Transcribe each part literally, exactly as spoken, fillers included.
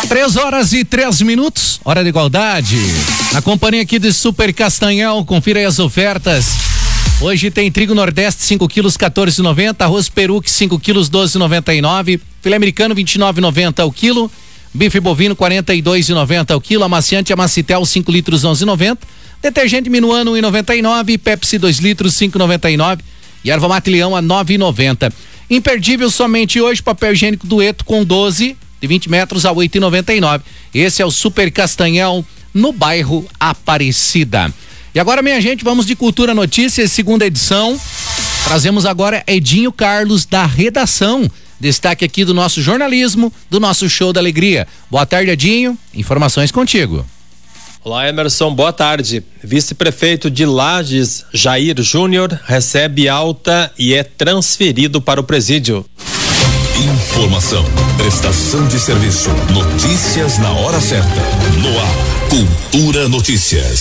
Três horas e três minutos, hora de igualdade. Na companhia aqui de Super Castanhal, confira aí as ofertas. Hoje tem trigo Nordeste cinco quilos quatorze e noventa, arroz Peruque cinco quilos doze e noventa e nove, filé americano vinte e nove e noventa o quilo, bife bovino quarenta e dois e noventa o quilo, amaciante Amacitel cinco litros onze e noventa, detergente Minuano um e noventa e nove, Pepsi dois litros cinco e noventa e nove e erva mate Leão a nove e noventa. Imperdível somente hoje, papel higiênico Dueto com doze de vinte metros a oito e noventa e nove. Esse é o Super Castanhal no bairro Aparecida. E agora, minha gente, vamos de Cultura Notícias, segunda edição. Trazemos agora Edinho Carlos da redação. Destaque aqui do nosso jornalismo, do nosso Show da Alegria. Boa tarde, Edinho. Informações contigo. Olá, Emerson, boa tarde. Vice-prefeito de Lages, Jair Júnior, recebe alta e é transferido para o presídio. Informação, prestação de serviço, notícias na hora certa. No ar, Cultura Notícias.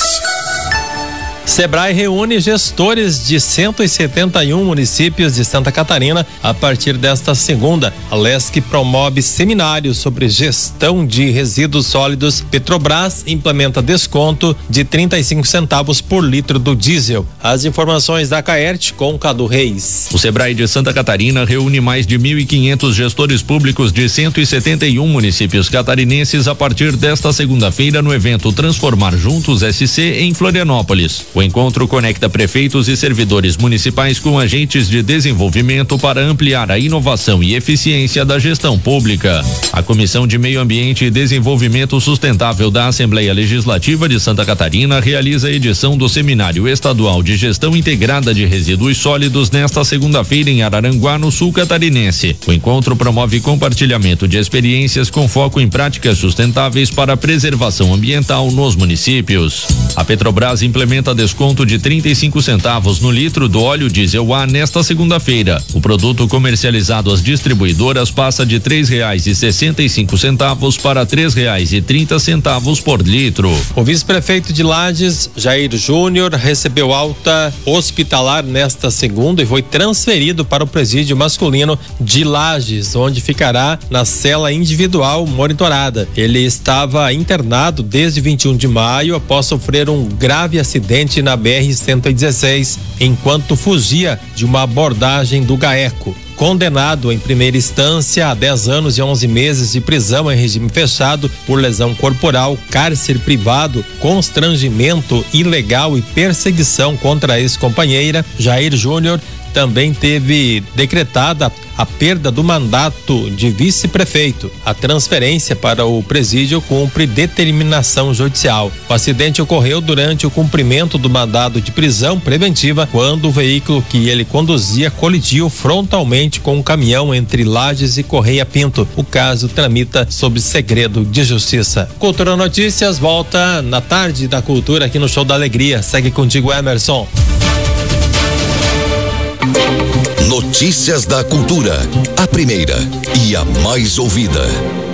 Sebrae reúne gestores de cento e setenta e um municípios de Santa Catarina a partir desta segunda. A Lesc promove seminários sobre gestão de resíduos sólidos. Petrobras implementa desconto de trinta e cinco centavos por litro do diesel. As informações da Caerte com Cadu Reis. O Sebrae de Santa Catarina reúne mais de mil e quinhentos gestores públicos de cento e setenta e um municípios catarinenses a partir desta segunda-feira no evento Transformar Juntos S C em Florianópolis. O encontro conecta prefeitos e servidores municipais com agentes de desenvolvimento para ampliar a inovação e eficiência da gestão pública. A Comissão de Meio Ambiente e Desenvolvimento Sustentável da Assembleia Legislativa de Santa Catarina realiza a edição do Seminário Estadual de Gestão Integrada de Resíduos Sólidos nesta segunda-feira em Araranguá, no sul catarinense. O encontro promove compartilhamento de experiências com foco em práticas sustentáveis para a preservação ambiental nos municípios. A Petrobras implementa desconto de trinta e cinco centavos no litro do óleo diesel A nesta segunda-feira. O produto comercializado às distribuidoras passa de três reais e sessenta e cinco centavos para três reais e trinta centavos por litro. O vice-prefeito de Lages, Jair Júnior, recebeu alta hospitalar nesta segunda e foi transferido para o presídio masculino de Lages, onde ficará na cela individual monitorada. Ele estava internado desde vinte e um de maio após sofrer um grave acidente na B R cento e dezesseis, enquanto fugia de uma abordagem do GAECO. Condenado em primeira instância a dez anos e onze meses de prisão em regime fechado por lesão corporal, cárcere privado, constrangimento ilegal e perseguição contra a ex-companheira, Jair Júnior também teve decretada a perda do mandato de vice-prefeito. A transferência para o presídio cumpre determinação judicial. O acidente ocorreu durante o cumprimento do mandado de prisão preventiva, quando o veículo que ele conduzia colidiu frontalmente com um caminhão entre Lages e Correia Pinto. O caso tramita sob segredo de justiça. Cultura Notícias volta na tarde da cultura aqui no Show da Alegria. Segue contigo, Emerson. Notícias da cultura, a primeira e a mais ouvida.